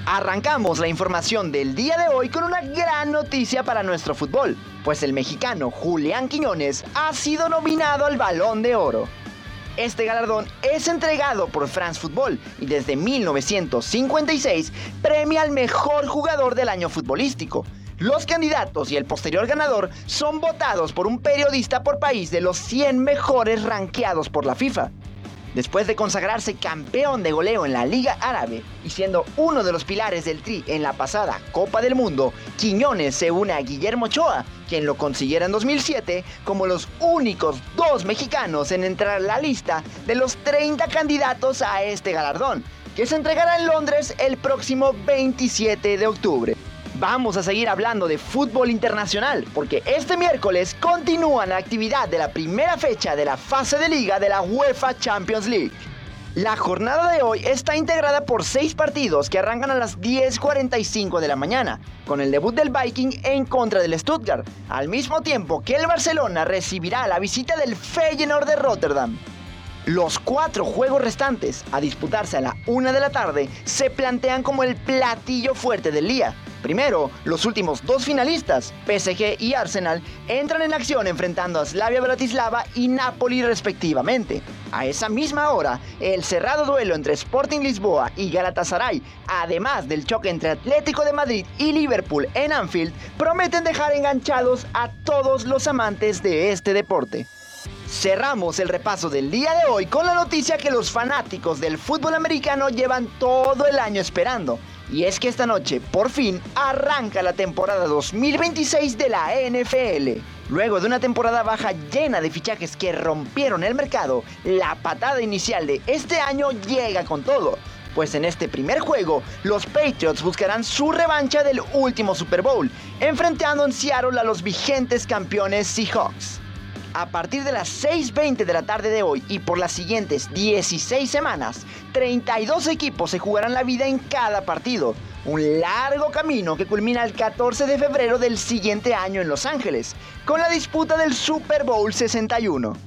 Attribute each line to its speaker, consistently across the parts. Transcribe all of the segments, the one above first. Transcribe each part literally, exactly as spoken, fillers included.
Speaker 1: Arrancamos la información del día de hoy con una gran noticia para nuestro fútbol, pues el mexicano Julián Quiñones ha sido nominado al Balón de Oro. Este galardón es entregado por France Football y desde mil novecientos cincuenta y seis premia al mejor jugador del año futbolístico. Los candidatos y el posterior ganador son votados por un periodista por país de los cien mejores rankeados por la FIFA. Después de consagrarse campeón de goleo en la Liga Árabe y siendo uno de los pilares del Tri en la pasada Copa del Mundo, Quiñones se une a Guillermo Ochoa, quien lo consiguiera en dos mil siete, como los únicos dos mexicanos en entrar a la lista de los treinta candidatos a este galardón, que se entregará en Londres el próximo veintisiete de octubre. Vamos a seguir hablando de fútbol internacional, porque este miércoles continúa la actividad de la primera fecha de la fase de liga de la UEFA Champions League. La jornada de hoy está integrada por seis partidos que arrancan a las diez cuarenta y cinco de la mañana, con el debut del Viking en contra del Stuttgart, al mismo tiempo que el Barcelona recibirá la visita del Feyenoord de Rotterdam. Los cuatro juegos restantes, a disputarse a la una de la tarde, se plantean como el platillo fuerte del día. Primero, los últimos dos finalistas, P S G y Arsenal, entran en acción enfrentando a Slavia Bratislava y Napoli respectivamente. A esa misma hora, el cerrado duelo entre Sporting Lisboa y Galatasaray, además del choque entre Atlético de Madrid y Liverpool en Anfield, prometen dejar enganchados a todos los amantes de este deporte. Cerramos el repaso del día de hoy con la noticia que los fanáticos del fútbol americano llevan todo el año esperando. Y es que esta noche, por fin, arranca la temporada dos mil veintiséis de la N F L. Luego de una temporada baja llena de fichajes que rompieron el mercado, la patada inicial de este año llega con todo. Pues en este primer juego, los Patriots buscarán su revancha del último Super Bowl, enfrentando en Seattle a los vigentes campeones Seahawks. A partir de las seis veinte de la tarde de hoy y por las siguientes dieciséis semanas, treinta y dos equipos se jugarán la vida en cada partido. Un largo camino que culmina el catorce de febrero del siguiente año en Los Ángeles, con la disputa del Super Bowl sesenta y uno.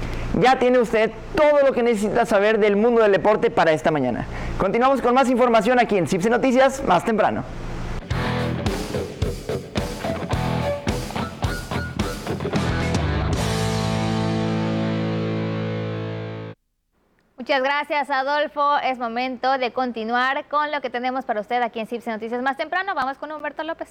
Speaker 1: Ya tiene usted todo lo que necesita saber del mundo del deporte para esta mañana. Continuamos con más información aquí en Cipse Noticias más temprano.
Speaker 2: Muchas gracias, Adolfo. Es momento de continuar con lo que tenemos para usted aquí en Cipse Noticias más temprano. Vamos con Humberto López.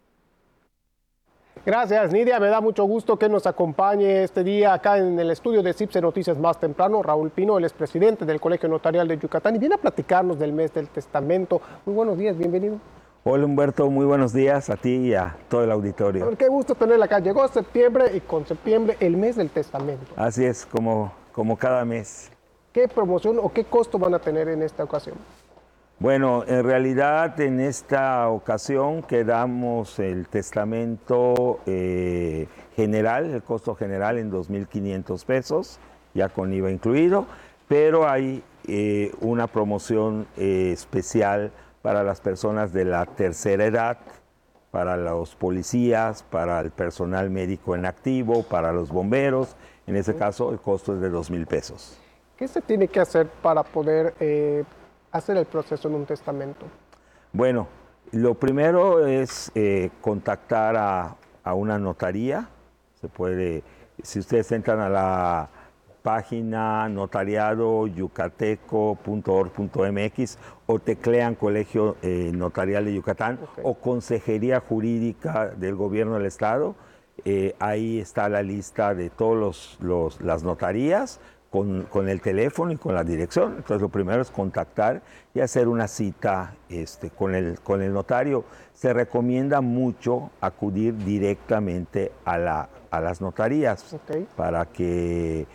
Speaker 3: Gracias, Nidia. Me da mucho gusto que nos acompañe este día acá en el estudio de Cipse Noticias más temprano Raúl Pino, el expresidente del Colegio Notarial de Yucatán, y viene a platicarnos del mes del testamento. Muy buenos días, bienvenido.
Speaker 4: Hola Humberto, muy buenos días a ti y a todo el auditorio.
Speaker 3: Qué gusto tenerla acá. Llegó septiembre y con septiembre el mes del testamento.
Speaker 4: Así es, como, como cada mes.
Speaker 3: ¿Qué promoción o qué costo van a tener en esta ocasión?
Speaker 4: Bueno, en realidad en esta ocasión quedamos el testamento eh, general, el costo general en dos mil quinientos pesos, ya con I V A incluido, pero hay eh, una promoción eh, especial para las personas de la tercera edad, para los policías, para el personal médico en activo, para los bomberos. En ese caso el costo es de dos mil pesos.
Speaker 3: ¿Qué se tiene que hacer para poder eh, hacer el proceso en un testamento?
Speaker 4: Bueno, lo primero es eh, contactar a, a una notaría. Se puede, si ustedes entran a la página notariado yucateco punto org punto m x o teclean Colegio eh, Notarial de Yucatán, okay, o Consejería Jurídica del Gobierno del Estado, eh, ahí está la lista de todas los, los, las notarías, Con, con el teléfono y con la dirección. Entonces lo primero es contactar y hacer una cita este, con, el, con el notario. Se recomienda mucho acudir directamente a, la, a las notarías, okay, para que,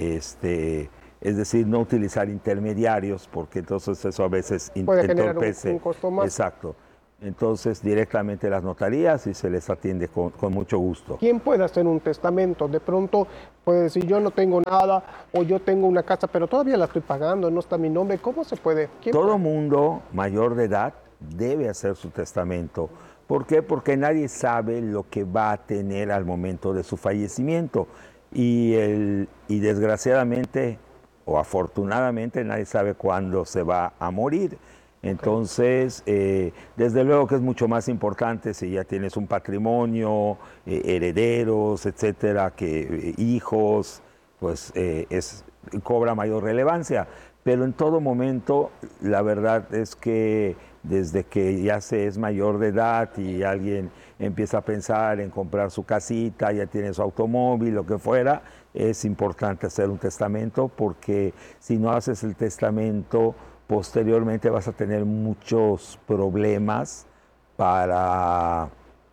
Speaker 4: este, es decir, no utilizar intermediarios, porque entonces eso a veces
Speaker 3: puede
Speaker 4: entorpece.
Speaker 3: Generar un, un costo más.
Speaker 4: Exacto. Entonces, directamente a las notarías y se les atiende con, con mucho gusto.
Speaker 3: ¿Quién puede hacer un testamento? De pronto puede decir, yo no tengo nada, o yo tengo una casa, pero todavía la estoy pagando, no está mi nombre. ¿Cómo se puede?
Speaker 4: Todo
Speaker 3: puede?
Speaker 4: mundo mayor de edad debe hacer su testamento. ¿Por qué? Porque nadie sabe lo que va a tener al momento de su fallecimiento. Y, el, y desgraciadamente, o afortunadamente, nadie sabe cuándo se va a morir. Entonces, eh, desde luego que es mucho más importante si ya tienes un patrimonio, eh, herederos, etcétera, que eh, hijos, pues eh, es, cobra mayor relevancia. Pero en todo momento, la verdad es que desde que ya se es mayor de edad y alguien empieza a pensar en comprar su casita, ya tiene su automóvil, lo que fuera, es importante hacer un testamento, porque si no haces el testamento, posteriormente vas a tener muchos problemas para,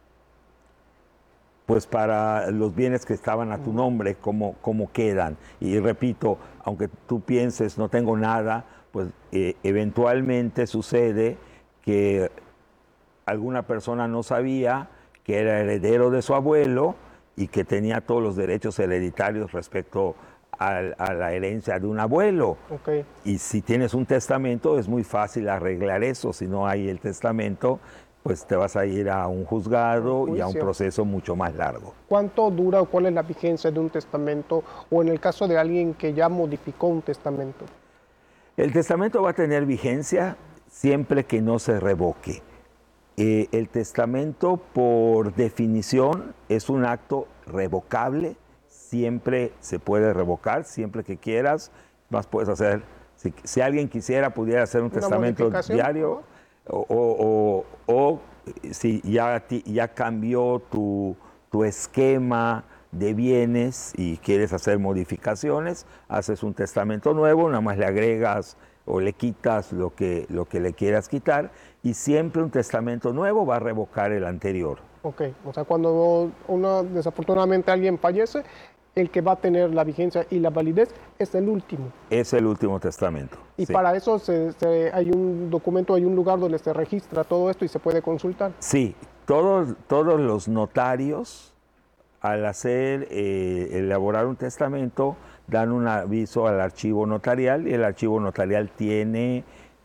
Speaker 4: pues para los bienes que estaban a tu nombre, cómo, cómo quedan. Y repito, aunque tú pienses no tengo nada, pues eh, eventualmente sucede que alguna persona no sabía que era heredero de su abuelo y que tenía todos los derechos hereditarios respecto a, a la herencia de un abuelo.
Speaker 3: Okay.
Speaker 4: Y si tienes un testamento es muy fácil arreglar eso. Si no hay el testamento, pues te vas a ir a un juzgado
Speaker 3: Un
Speaker 4: y a un
Speaker 3: juicio.
Speaker 4: proceso mucho más largo.
Speaker 3: ¿Cuánto dura o cuál es la vigencia de un testamento o en el caso de alguien que ya modificó un testamento?
Speaker 4: El testamento va a tener vigencia siempre que no se revoque. Eh, el testamento, por definición, es un acto revocable. Siempre se puede revocar, siempre que quieras. Más puedes hacer, si, si alguien quisiera, pudiera hacer un
Speaker 3: Una
Speaker 4: testamento
Speaker 3: modificación,
Speaker 4: diario. O, o- o- o si ya, ti- ya cambió tu, tu esquema de bienes y quieres hacer modificaciones, haces un testamento nuevo, nada más le agregas o le quitas lo que, lo que le quieras quitar, y siempre un testamento nuevo va a revocar el anterior.
Speaker 3: Ok, o sea, cuando uno, desafortunadamente alguien fallece, el que va a tener la vigencia y la validez es el último.
Speaker 4: Es el último testamento.
Speaker 3: Y
Speaker 4: sí.
Speaker 3: para eso se- se- hay un documento, hay un lugar donde se registra todo esto y se puede consultar.
Speaker 4: Sí, todos, todos los notarios, al hacer, eh, elaborar un testamento, dan un aviso al archivo notarial, y el archivo notarial tiene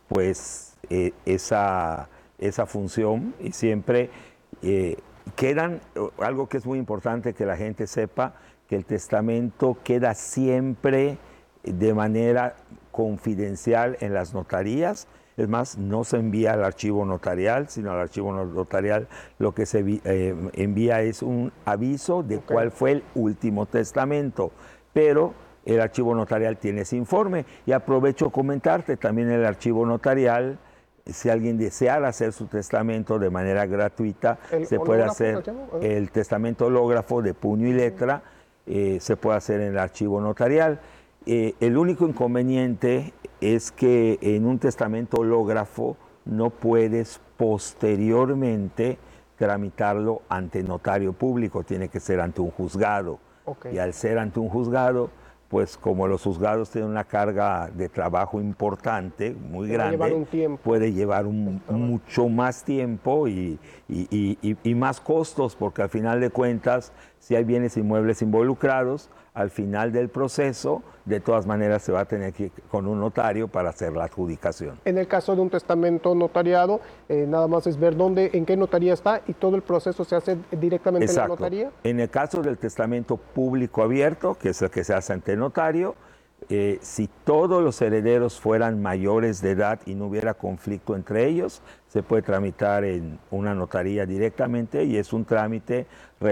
Speaker 4: pues eh, esa, esa función, y siempre eh, quedan, algo que es muy importante que la gente sepa, que el testamento queda siempre de manera confidencial en las notarías. Es más, no se envía al archivo notarial, sino al archivo notarial lo que se vi- eh, envía es un aviso de
Speaker 3: Ok.
Speaker 4: cuál fue el último testamento. Pero el archivo notarial tiene ese informe. Y aprovecho comentarte también el archivo notarial, si alguien deseara hacer su testamento de manera gratuita,
Speaker 3: ¿El
Speaker 4: se puede
Speaker 3: hológrafo
Speaker 4: hacer
Speaker 3: lo llamo? Ah.
Speaker 4: el testamento hológrafo de puño y letra, eh, se puede hacer en el archivo notarial. Eh, el único inconveniente es que en un testamento hológrafo no puedes posteriormente tramitarlo ante notario público, tiene que ser ante un juzgado.
Speaker 3: Ok.
Speaker 4: Y al ser ante un juzgado, pues como los juzgados tienen una carga de trabajo importante, muy
Speaker 3: Puede
Speaker 4: grande,
Speaker 3: llevar un tiempo.
Speaker 4: puede llevar un- mucho más tiempo y, y- y- y- y más costos, porque al final de cuentas, si hay bienes inmuebles involucrados, al final del proceso, de todas maneras se va a tener que ir con un notario para hacer la adjudicación.
Speaker 3: En el caso de un testamento notariado, eh, nada más es ver dónde, en qué notaría está y todo el proceso se hace directamente en la
Speaker 4: Exacto.
Speaker 3: notaría.
Speaker 4: En el caso del testamento público abierto, que es el que se hace ante notario, eh, si todos los herederos fueran mayores de edad y no hubiera conflicto entre ellos, se puede tramitar en una notaría directamente, y es un trámite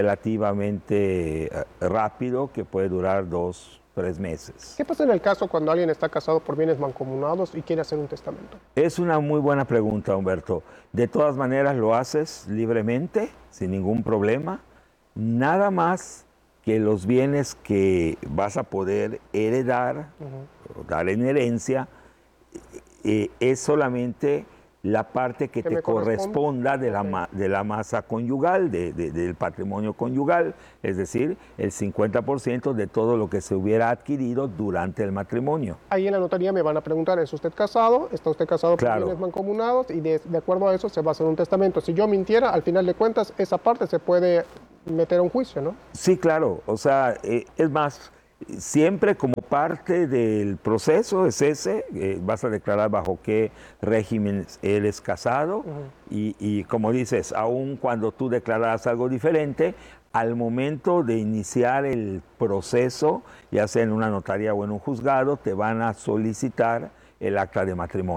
Speaker 4: relativamente eh, rápido que puede durar dos, tres meses.
Speaker 3: ¿Qué pasa en el caso cuando alguien está casado por bienes mancomunados y quiere hacer un testamento?
Speaker 4: Es una muy buena pregunta, Humberto. De todas maneras lo haces libremente, sin ningún problema. Nada más que los bienes que vas a poder heredar o dar en herencia, eh, es solamente la parte que,
Speaker 3: ¿Que
Speaker 4: te
Speaker 3: me corresponde?
Speaker 4: corresponda de la,
Speaker 3: Ok.
Speaker 4: ma- de la masa conyugal, de- de- del patrimonio conyugal, es decir, el cincuenta por ciento de todo lo que se hubiera adquirido durante el matrimonio.
Speaker 3: Ahí en la notaría me van a preguntar, ¿es usted casado? ¿Está usted casado
Speaker 4: Claro.
Speaker 3: por bienes mancomunados? Y de, de acuerdo a eso se va a hacer un testamento. Si yo mintiera, al final de cuentas, esa parte se puede meter a un juicio, ¿no?
Speaker 4: Sí, claro. O sea, eh, es más, siempre como parte del proceso es ese, eh, vas a declarar bajo qué régimen eres casado, y, y como dices, aun cuando tú declaras algo diferente, al momento de iniciar el proceso, ya sea en una notaría o en un juzgado, te van a solicitar el acta de matrimonio.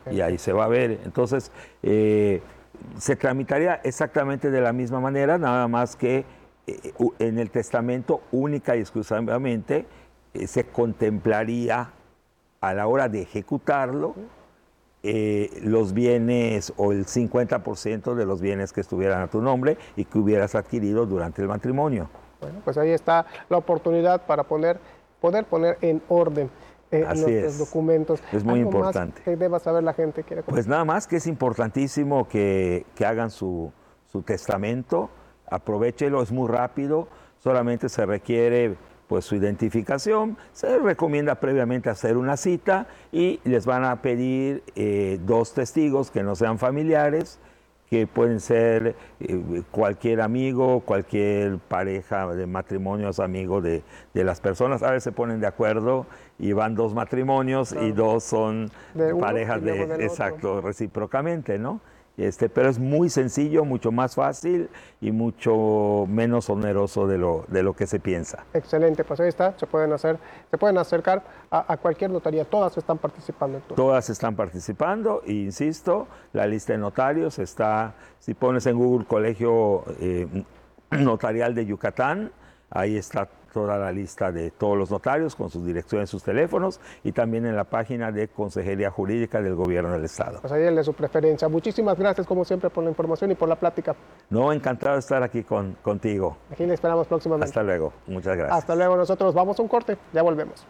Speaker 3: Okay.
Speaker 4: Y ahí se va a ver. Entonces, eh, se tramitaría exactamente de la misma manera, nada más que eh, en el testamento única y exclusivamente eh, se contemplaría a la hora de ejecutarlo eh, los bienes o el cincuenta por ciento de los bienes que estuvieran a tu nombre y que hubieras adquirido durante el matrimonio.
Speaker 3: Bueno, pues ahí está la oportunidad para poner, poder poner en orden eh,
Speaker 4: Así
Speaker 3: nuestros
Speaker 4: es.
Speaker 3: documentos.
Speaker 4: Es muy
Speaker 3: ¿Algo
Speaker 4: importante.
Speaker 3: más que deba saber la gente? ¿Quiere
Speaker 4: Pues nada más que es importantísimo que, que hagan su, su testamento, aprovechelo, es muy rápido, solamente se requiere pues su identificación, se recomienda previamente hacer una cita y les van a pedir eh, dos testigos que no sean familiares, que pueden ser eh, cualquier amigo, cualquier pareja de matrimonios, amigo de, de las personas. A veces se ponen de acuerdo y van dos matrimonios claro. y dos son
Speaker 3: de uno,
Speaker 4: parejas de,
Speaker 3: de
Speaker 4: exacto,
Speaker 3: otro.
Speaker 4: recíprocamente, ¿no? Este, pero es muy sencillo, mucho más fácil y mucho menos oneroso de lo, de lo que se piensa.
Speaker 3: Excelente, pues ahí está, se pueden hacer, se pueden acercar a, a cualquier notaría, todas están participando. Entonces.
Speaker 4: Todas están participando e insisto, la lista de notarios está, si pones en Google Colegio eh, Notarial de Yucatán, ahí está toda la lista de todos los notarios con sus direcciones, sus teléfonos y también en la página de Consejería Jurídica del Gobierno del Estado.
Speaker 3: Pues ahí es de su preferencia. Muchísimas gracias como siempre por la información y por la plática.
Speaker 4: No, encantado de estar aquí con, contigo.
Speaker 3: Aquí le esperamos próximamente.
Speaker 4: Hasta luego. Muchas gracias.
Speaker 3: Hasta luego. Nosotros vamos a un corte. Ya volvemos.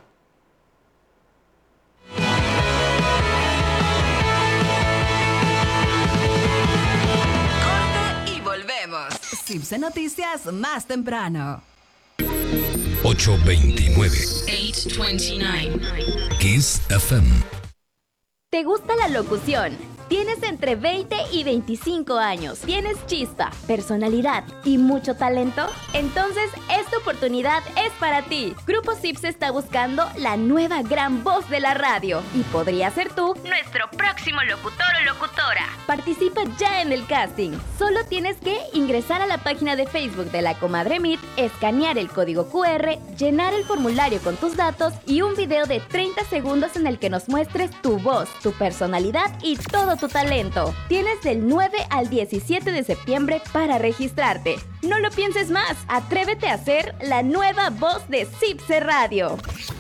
Speaker 5: Corte y volvemos. Cipse Noticias más temprano.
Speaker 6: ocho veintinueve.
Speaker 5: ocho veintinueve.
Speaker 6: Kiss F M.
Speaker 7: ¿Te gusta la locución? Tienes entre veinte y veinticinco años. Tienes chispa, personalidad y mucho talento. Entonces, esta oportunidad es para ti. Grupo Cipse está buscando la nueva gran voz de la radio. Y podría ser tú nuestro próximo locutor o locutora. Participa ya en el casting. Solo tienes que ingresar a la página de Facebook de La Comadre Meet, escanear el código cu erre, llenar el formulario con tus datos y un video de treinta segundos en el que nos muestres tu voz, tu personalidad y todo tu talento. Tienes del nueve al diecisiete de septiembre para registrarte. No lo pienses más. Atrévete a ser la nueva voz de Cipse Radio.